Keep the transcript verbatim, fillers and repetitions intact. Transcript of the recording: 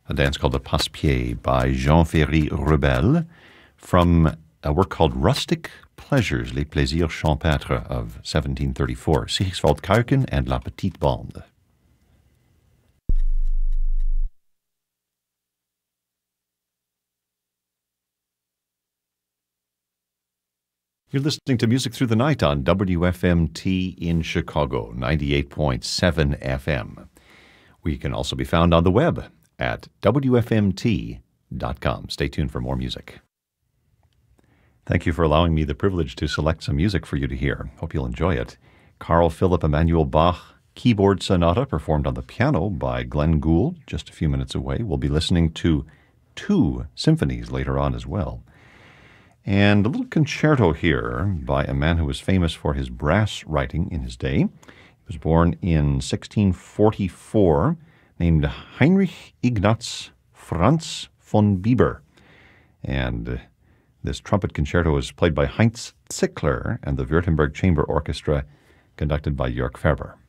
a dance called the Passe-Pied by Jean-Ferry Rebel from a work called Rustic Pleasures, Les Plaisirs Champêtres of seventeen thirty-four, Sigiswald Kuiken and La Petite Bande. You're listening to Music Through the Night on W F M T in Chicago, ninety-eight point seven F M. We can also be found on the web at W F M T dot com. Stay tuned for more music. Thank you for allowing me the privilege to select some music for you to hear. Hope you'll enjoy it. Carl Philipp Emanuel Bach Keyboard Sonata, performed on the piano by Glenn Gould, just a few minutes away. We'll be listening to two symphonies later on as well. And a little concerto here by a man who was famous for his brass writing in his day. He was born in sixteen forty-four, named Heinrich Ignaz Franz von Bieber. And uh, this trumpet concerto is played by Heinz Zickler and the Württemberg Chamber Orchestra, conducted by Jörg Ferber.